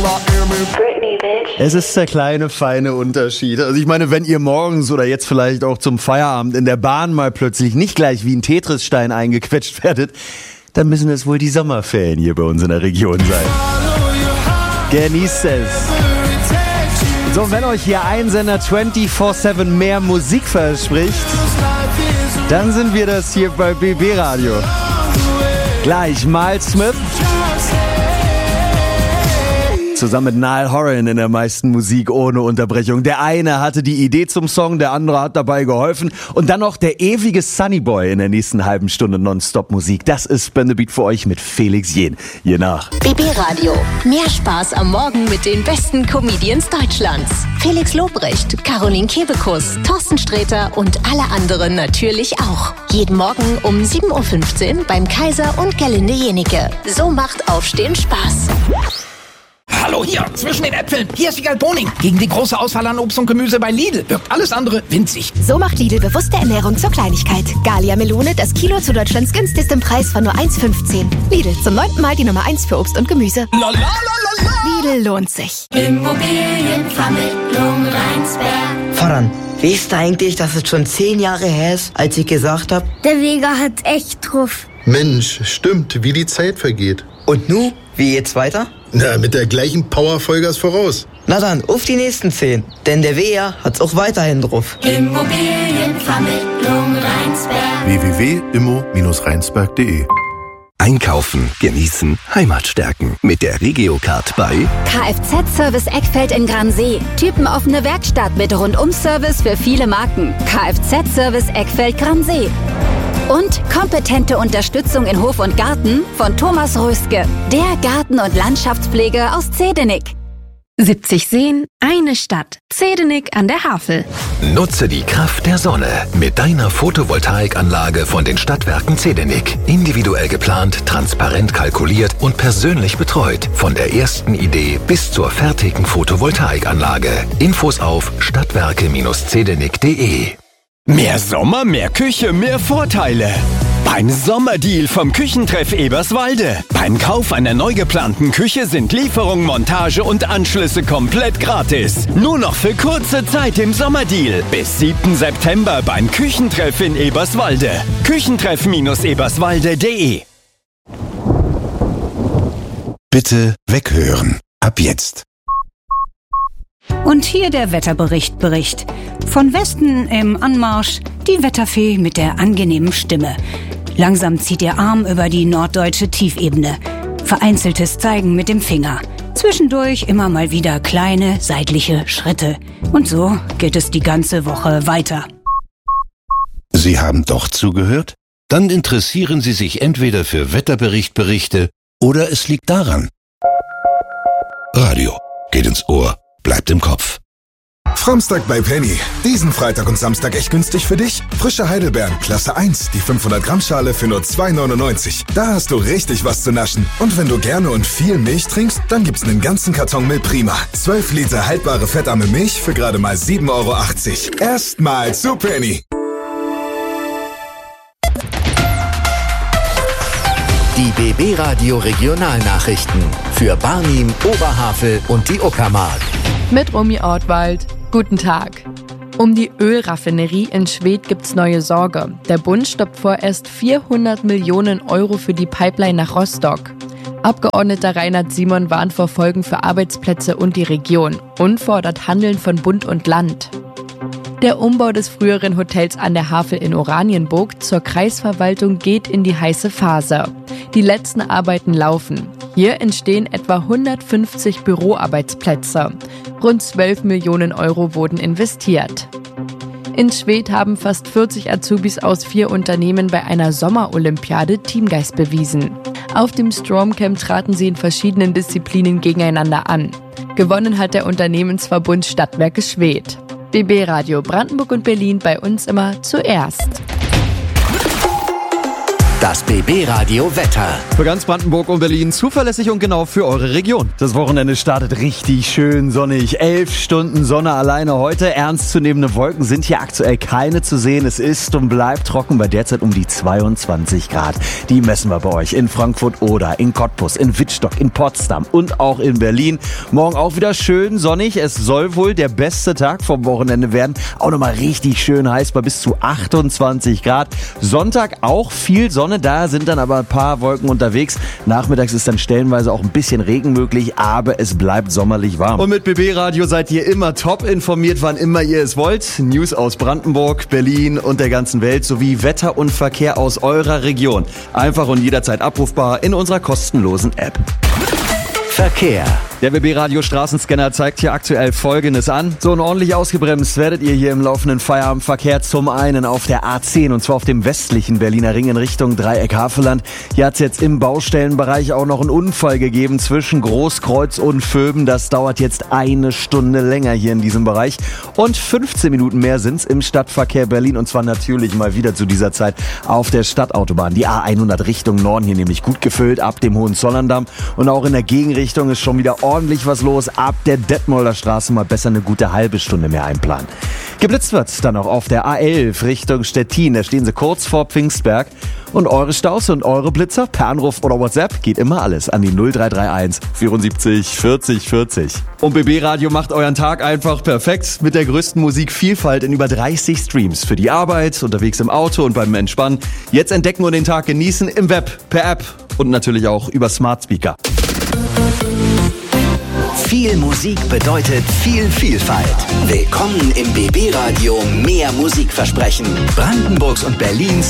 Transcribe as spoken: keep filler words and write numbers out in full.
Britney, bitch. Es ist der kleine, feine Unterschied. Also ich meine, wenn ihr morgens oder jetzt vielleicht auch zum Feierabend in der Bahn mal plötzlich nicht gleich wie ein Tetris-Stein eingequetscht werdet, dann müssen es wohl die Sommerferien hier bei uns in der Region sein. Genießt es. So, wenn euch hier ein Sender vierundzwanzig sieben mehr Musik verspricht, dann sind wir das hier bei B B Radio. Gleich Miles Smith zusammen mit Niall Horan in der meisten Musik ohne Unterbrechung. Der eine hatte die Idee zum Song, der andere hat dabei geholfen. Und dann noch der ewige Sunny Boy in der nächsten halben Stunde Nonstop-Musik. Das ist Spin the Beat für euch mit Felix Jähn. Je nach. B B Radio. Mehr Spaß am Morgen mit den besten Comedians Deutschlands. Felix Lobrecht, Caroline Kebekus, Thorsten Sträter und alle anderen natürlich auch. Jeden Morgen um sieben Uhr fünfzehn beim Kaiser und Gerlinde Jenike. So macht Aufstehen Spaß. Hallo hier, zwischen den Äpfeln. Hier ist Wiegald Boning. Gegen die große Auswahl an Obst und Gemüse bei Lidl wirkt alles andere winzig. So macht Lidl bewusste Ernährung zur Kleinigkeit. Galia Melone, das Kilo zu Deutschlands günstigstem Preis von nur eins fünfzehn. Lidl, zum neunten Mal die Nummer eins für Obst und Gemüse. La, la, la, la, la. Lidl lohnt sich. Immobilienvermittlung Rheinsberg. Voran, weißt du eigentlich, dass es schon zehn Jahre her ist, als ich gesagt habe? Der Vega hat echt drauf. Mensch, stimmt, wie die Zeit vergeht. Und nu, wie geht's weiter? Na, mit der gleichen Power Vollgas voraus. Na dann, auf die nächsten zehn. Denn der W R hat's auch weiterhin drauf. Immobilienvermittlung Rheinsberg. w w w punkt immo Bindestrich rheinsberg punkt de Einkaufen, genießen, Heimat stärken. Mit der Regiocard bei Kfz-Service Eckfeld in Gransee. Typenoffene Werkstatt mit Rundum-Service für viele Marken. Kfz-Service Eckfeld Gransee. Und kompetente Unterstützung in Hof und Garten von Thomas Röske. Der Garten- und Landschaftspflege aus Zedenik. siebzig Seen, eine Stadt. Zedenik an der Havel. Nutze die Kraft der Sonne mit deiner Photovoltaikanlage von den Stadtwerken Zedenik. Individuell geplant, transparent kalkuliert und persönlich betreut. Von der ersten Idee bis zur fertigen Photovoltaikanlage. Infos auf stadtwerke Zedenik punkt de. Mehr Sommer, mehr Küche, mehr Vorteile. Beim Sommerdeal vom Küchentreff Eberswalde. Beim Kauf einer neu geplanten Küche sind Lieferung, Montage und Anschlüsse komplett gratis. Nur noch für kurze Zeit im Sommerdeal. Bis siebten September beim Küchentreff in Eberswalde. Küchentreff Eberswalde punkt de. Bitte weghören. Ab jetzt. Und hier der Wetterbericht Bericht. Von Westen im Anmarsch die Wetterfee mit der angenehmen Stimme. Langsam zieht ihr Arm über die norddeutsche Tiefebene. Vereinzeltes Zeigen mit dem Finger. Zwischendurch immer mal wieder kleine seitliche Schritte. Und so geht es die ganze Woche weiter. Sie haben doch zugehört? Dann interessieren Sie sich entweder für Wetterberichtberichte oder es liegt daran. Radio geht ins Ohr, bleibt im Kopf. Framstag bei Penny. Diesen Freitag und Samstag echt günstig für dich. Frische Heidelbeeren, Klasse eins, die fünfhundert Gramm Schale für nur zwei neunundneunzig. Da hast du richtig was zu naschen. Und wenn du gerne und viel Milch trinkst, dann gibt's einen ganzen Karton Milch Prima. zwölf Liter haltbare fettarme Milch für gerade mal sieben Euro achtzig. Erstmal zu Penny. Die B B Radio Regionalnachrichten für Barnim, Oberhavel und die Uckermark. Mit Romy Ortwald. Guten Tag. Um die Ölraffinerie in Schwedt gibt's neue Sorge. Der Bund stoppt vorerst vierhundert Millionen Euro für die Pipeline nach Rostock. Abgeordneter Reinhard Simon warnt vor Folgen für Arbeitsplätze und die Region und fordert Handeln von Bund und Land. Der Umbau des früheren Hotels an der Havel in Oranienburg zur Kreisverwaltung geht in die heiße Phase. Die letzten Arbeiten laufen. Hier entstehen etwa hundertfünfzig Büroarbeitsplätze. Rund zwölf Millionen Euro wurden investiert. In Schwedt haben fast vierzig Azubis aus vier Unternehmen bei einer Sommerolympiade Teamgeist bewiesen. Auf dem Stromcamp traten sie in verschiedenen Disziplinen gegeneinander an. Gewonnen hat der Unternehmensverbund Stadtwerke Schwedt. B B Radio Brandenburg und Berlin bei uns immer zuerst. Das B B-Radio Wetter. Für ganz Brandenburg und Berlin zuverlässig und genau für eure Region. Das Wochenende startet richtig schön sonnig. Elf Stunden Sonne alleine heute. Ernstzunehmende Wolken sind hier aktuell keine zu sehen. Es ist und bleibt trocken bei derzeit um die zweiundzwanzig Grad. Die messen wir bei euch in Frankfurt oder in Cottbus, in Wittstock, in Potsdam und auch in Berlin. Morgen auch wieder schön sonnig. Es soll wohl der beste Tag vom Wochenende werden. Auch nochmal richtig schön heiß bei bis zu achtundzwanzig Grad. Sonntag auch viel Sonne. Da sind dann aber ein paar Wolken unterwegs. Nachmittags ist dann stellenweise auch ein bisschen Regen möglich, aber es bleibt sommerlich warm. Und mit B B-Radio seid ihr immer top informiert, wann immer ihr es wollt. News aus Brandenburg, Berlin und der ganzen Welt sowie Wetter und Verkehr aus eurer Region. Einfach und jederzeit abrufbar in unserer kostenlosen App. Verkehr. Der B B-Radio Straßenscanner zeigt hier aktuell Folgendes an. So, und ordentlich ausgebremst werdet ihr hier im laufenden Feierabendverkehr zum einen auf der A zehn und zwar auf dem westlichen Berliner Ring in Richtung Dreieck-Havelland. Hier hat es jetzt im Baustellenbereich auch noch einen Unfall gegeben zwischen Großkreuz und Vöben. Das dauert jetzt eine Stunde länger hier in diesem Bereich. Und fünfzehn Minuten mehr sind's im Stadtverkehr Berlin und zwar natürlich mal wieder zu dieser Zeit auf der Stadtautobahn. Die A hundert Richtung Norden hier nämlich gut gefüllt ab dem Hohenzollerndamm und auch in der Gegenrichtung ist schon wieder ordentlich was los. Ab der Detmolder Straße mal besser eine gute halbe Stunde mehr einplanen. Geblitzt wird's dann auch auf der A elf Richtung Stettin. Da stehen sie kurz vor Pfingstberg. Und eure Staus und eure Blitzer per Anruf oder WhatsApp geht immer alles an die null drei drei eins vierundsiebzig vierzig vierzig. Und B B-Radio macht euren Tag einfach perfekt mit der größten Musikvielfalt in über dreißig Streams. Für die Arbeit, unterwegs im Auto und beim Entspannen. Jetzt entdecken und den Tag genießen im Web, per App und natürlich auch über Smart Speaker. Viel Musik bedeutet viel Vielfalt. Willkommen im B B-Radio Mehr Musikversprechen. Brandenburgs und Berlins